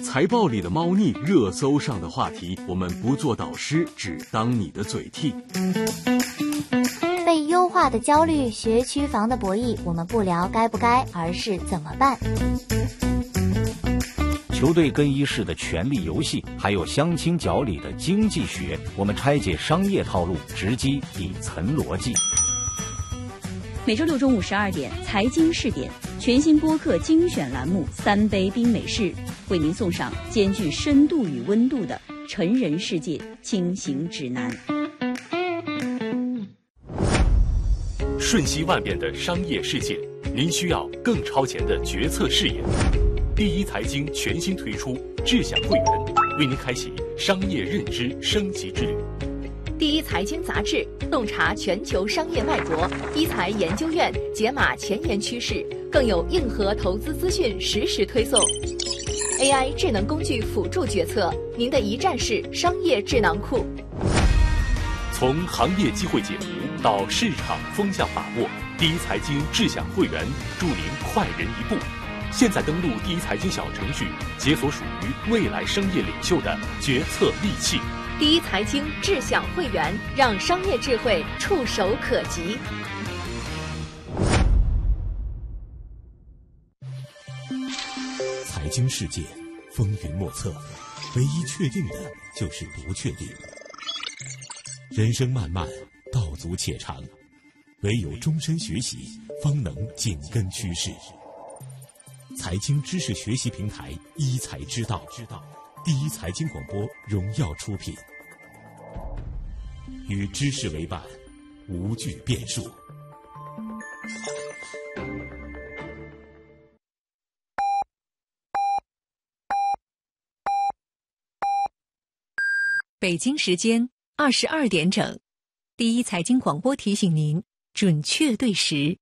财报里的猫腻，热搜上的话题，我们不做导师，只当你的嘴替。 被优化的焦虑，学区房的博弈，我们不聊该不该，而是怎么办。 球队更衣室的权力游戏，还有相亲角里的经济学，我们拆解商业套路，直击底层逻辑。 每周六中午12点，财经试点全新播客精选栏目《3杯冰美式》，为您送上兼具深度与温度的成人世界轻行指南。 瞬息万变的商业世界，您需要更超前的决策视野。第一财经全新推出智享会员，为您开启商业认知升级之旅。 第一财经杂志洞察全球商业脉搏，一财研究院解码前沿趋势，更有硬核投资资讯实时推送。AI 智能工具辅助决策，您的一站式商业智囊库。 从行业机会解读到市场风向把握，第一财经智享会员助您快人一步。现在登录第一财经小程序，解锁属于未来商业领袖的决策利器。 第一财经智享会员，让商业智慧触手可及。 财经世界风云莫测，唯一确定的就是不确定。人生漫漫，道阻且长，唯有终身学习，方能紧跟趋势。财经知识学习平台一财之道，第一财经广播荣耀出品，与知识为伴，无惧变数。 北京时间22点整，第一财经广播提醒您准确对时。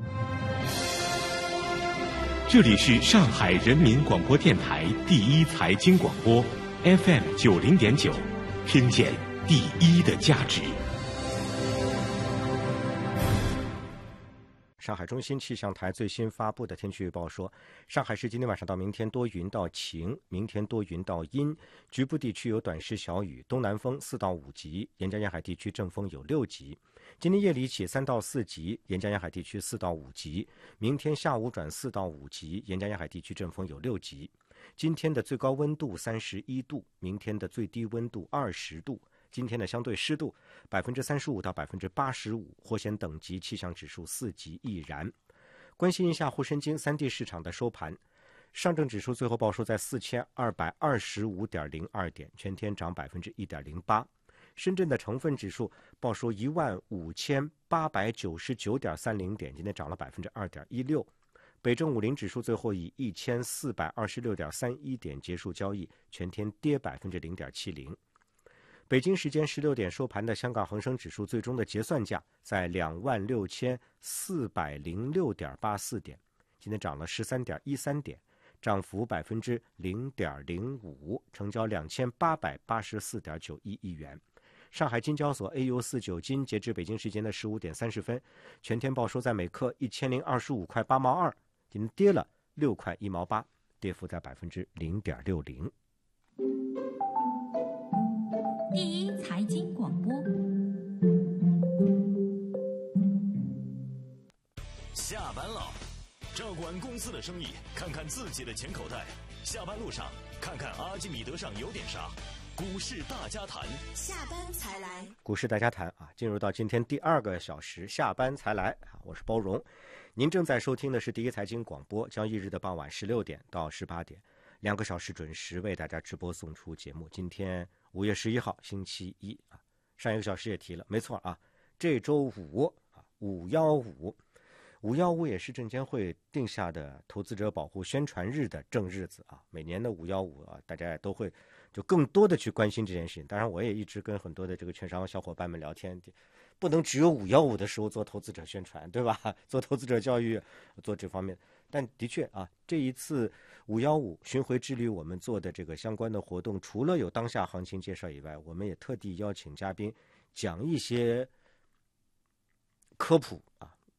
这里是上海人民广播电台第一财经广播 FM 90.9，听见第一的价值。 上海中心气象台最新发布的天气预报说，上海市今天晚上到明天多云到晴，明天多云到阴，局部地区有短时小雨，东南风4到5级，沿江沿海地区阵风有6级。今天夜里起3到4级，沿江沿海地区4到5级，明天下午转4到5级，沿江沿海地区阵风有6级。今天的最高温度31度，明天的最低温度20度。今天的相对湿度35%到85%，祸险等级气象指数4级易燃。关心一下沪深金3地市场的收盘，上证指数最后报收在4225.02点，全天涨1.08%。深圳的成分指数报收15899.30点，今天涨了2.16%。北证50指数最后以1426.31点结束交易，全天跌0.70%。北京时间16点收盘的香港恒生指数最终的结算价在26406.84点，今天涨了13.13点，涨幅0.05%，成交2884.91亿元。上海金交所 AU49 金截至北京时间的15点30分，全天报收在每克1025块8毛2，今天跌了6块1毛8，跌幅在0.60%。 第一财经广播， 下班了，照管公司的生意，看看自己的钱口袋。下班路上，看看阿基米德上有点啥。股市大家谈， 下班才来。 股市大家谈啊，进入到今天第2个小时，下班才来啊，我是包荣。您正在收听的是第一财经广播，交易日的傍晚16点到18点，2个小时准时为大家直播送出节目。今天5月11号星期一啊，上1个小时也提了，没错啊，这周5啊，515也是证监会定下的投资者保护宣传日的正日子啊。每年的515啊，大家也都会就更多的去关心这件事情。当然，我也一直跟很多的这个券商小伙伴们聊天，不能只有515的时候做投资者宣传，对吧？做投资者教育，做这方面。但的确啊，这一次515巡回之旅我们做的这个相关的活动，除了有当下行情介绍以外，我们也特地邀请嘉宾讲一些科普啊，